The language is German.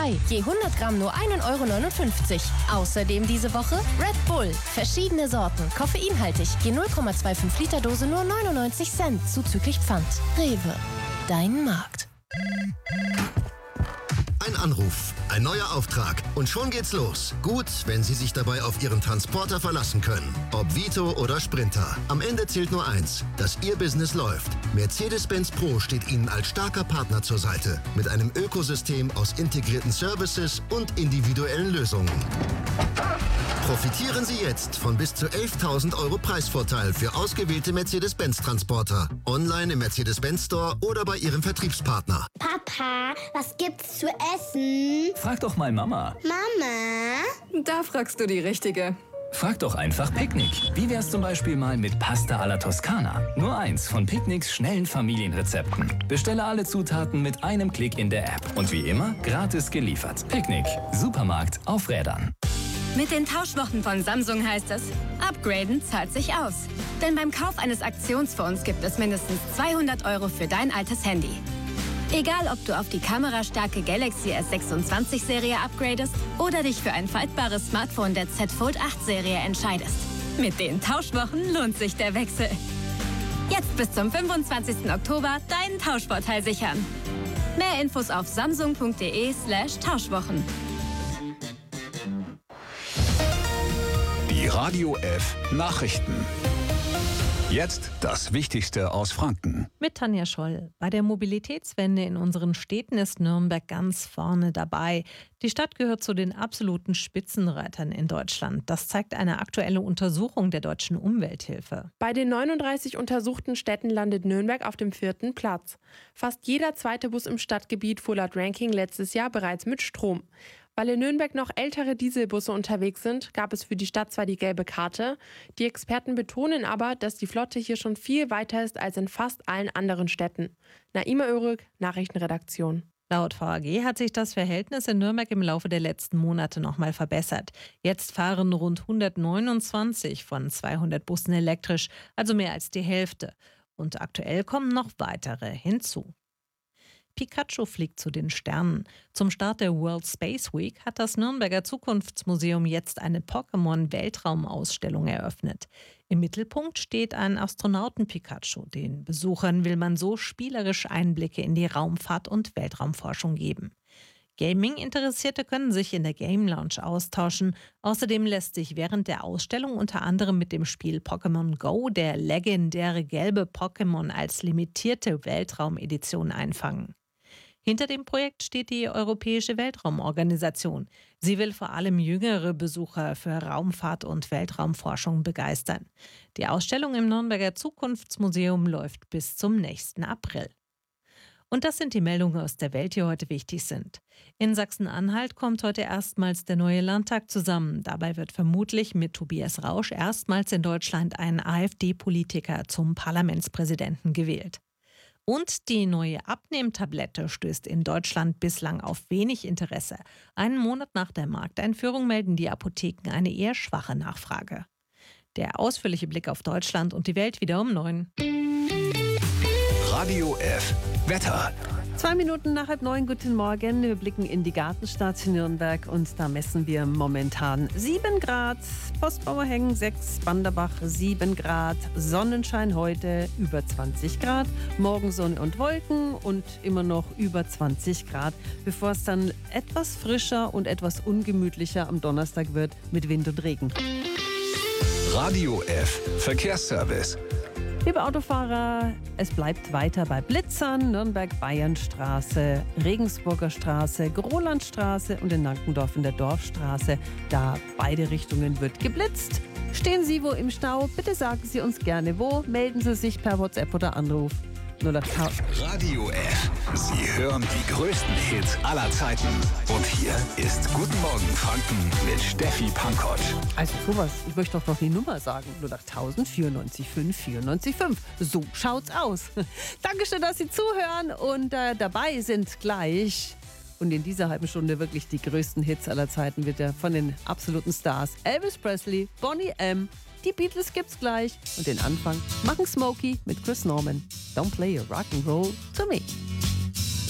frei. Je 100 Gramm nur 1,59 €. Außerdem diese Woche Red Bull. Verschiedene Sorten, koffeinhaltig. Je 0,25 Liter Dose nur 99 Cent, zuzüglich Pfand. Rewe, dein Markt. Ein Anruf, ein neuer Auftrag und schon geht's los. Gut, wenn Sie sich dabei auf Ihren Transporter verlassen können. Ob Vito oder Sprinter. Am Ende zählt nur eins, dass Ihr Business läuft. Mercedes-Benz Pro steht Ihnen als starker Partner zur Seite. Mit einem Ökosystem aus integrierten Services und individuellen Lösungen. Profitieren Sie jetzt von bis zu 11.000 € Preisvorteil für ausgewählte Mercedes-Benz-Transporter. Online im Mercedes-Benz Store oder bei Ihrem Vertriebspartner. Papa, was gibt's zu essen? Frag doch mal Mama. Mama? Da fragst du die Richtige. Frag doch einfach Picknick. Wie wär's zum Beispiel mal mit Pasta alla Toskana? Nur eins von Picknicks schnellen Familienrezepten. Bestelle alle Zutaten mit einem Klick in der App. Und wie immer, gratis geliefert. Picknick. Supermarkt auf Rädern. Mit den Tauschwochen von Samsung heißt es, upgraden zahlt sich aus. Denn beim Kauf eines Aktionsphones gibt es mindestens 200 € für dein altes Handy. Egal, ob du auf die kamerastarke Galaxy S26-Serie upgradest oder dich für ein faltbares Smartphone der Z Fold 8-Serie entscheidest. Mit den Tauschwochen lohnt sich der Wechsel. Jetzt bis zum 25. Oktober deinen Tauschvorteil sichern. Mehr Infos auf samsung.de/Tauschwochen. Die Radio F Nachrichten. Jetzt das Wichtigste aus Franken. Mit Tanja Scholl. Bei der Mobilitätswende in unseren Städten ist Nürnberg ganz vorne dabei. Die Stadt gehört zu den absoluten Spitzenreitern in Deutschland. Das zeigt eine aktuelle Untersuchung der Deutschen Umwelthilfe. Bei den 39 untersuchten Städten landet Nürnberg auf dem 4. Platz. Fast jeder zweite Bus im Stadtgebiet fuhr laut Ranking letztes Jahr bereits mit Strom. Weil in Nürnberg noch ältere Dieselbusse unterwegs sind, gab es für die Stadt zwar die gelbe Karte. Die Experten betonen aber, dass die Flotte hier schon viel weiter ist als in fast allen anderen Städten. Naima Özürk, Nachrichtenredaktion. Laut VAG hat sich das Verhältnis in Nürnberg im Laufe der letzten Monate nochmal verbessert. Jetzt fahren rund 129 von 200 Bussen elektrisch, also mehr als die Hälfte. Und aktuell kommen noch weitere hinzu. Pikachu fliegt zu den Sternen. Zum Start der World Space Week hat das Nürnberger Zukunftsmuseum jetzt eine Pokémon-Weltraumausstellung eröffnet. Im Mittelpunkt steht ein Astronauten-Pikachu. Den Besuchern will man so spielerisch Einblicke in die Raumfahrt und Weltraumforschung geben. Gaming-Interessierte können sich in der Game Lounge austauschen. Außerdem lässt sich während der Ausstellung unter anderem mit dem Spiel Pokémon Go der legendäre gelbe Pokémon als limitierte Weltraumedition einfangen. Hinter dem Projekt steht die Europäische Weltraumorganisation. Sie will vor allem jüngere Besucher für Raumfahrt und Weltraumforschung begeistern. Die Ausstellung im Nürnberger Zukunftsmuseum läuft bis zum nächsten April. Und das sind die Meldungen aus der Welt, die heute wichtig sind. In Sachsen-Anhalt kommt heute erstmals der neue Landtag zusammen. Dabei wird vermutlich mit Tobias Rausch erstmals in Deutschland ein AfD-Politiker zum Parlamentspräsidenten gewählt. Und die neue Abnehmtablette stößt in Deutschland bislang auf wenig Interesse. Einen Monat nach der Markteinführung melden die Apotheken eine eher schwache Nachfrage. Der ausführliche Blick auf Deutschland und die Welt wieder um 9. Radio F Wetter. 2 Minuten nach 8:30, guten Morgen. Wir blicken in die Gartenstadt Nürnberg und da messen wir momentan 7 Grad. Postbauerhängen 6, Banderbach 7 Grad. Sonnenschein heute über 20 Grad. Morgen Sonne und Wolken und immer noch über 20 Grad, bevor es dann etwas frischer und etwas ungemütlicher am Donnerstag wird mit Wind und Regen. Radio F Verkehrsservice. Liebe Autofahrer, es bleibt weiter bei Blitzern, Nürnberg-Bayernstraße, Regensburger Straße, Grolandstraße und in Nankendorf in der Dorfstraße. Da beide Richtungen wird geblitzt. Stehen Sie wo im Stau? Bitte sagen Sie uns gerne wo. Melden Sie sich per WhatsApp oder Anruf. Radio F. Sie hören die größten Hits aller Zeiten. Und hier ist Guten Morgen Franken mit Steffi Pankott. Also sowas, ich möchte doch noch die Nummer sagen. 081000 94 5 94 5. So schaut's aus. Dankeschön, dass Sie zuhören und dabei sind gleich. Und in dieser halben Stunde wirklich die größten Hits aller Zeiten wird ja von den absoluten Stars. Elvis Presley, Boney M., die Beatles gibt's gleich. Und den Anfang machen Smokey mit Chris Norman. Don't play your rock and roll to me.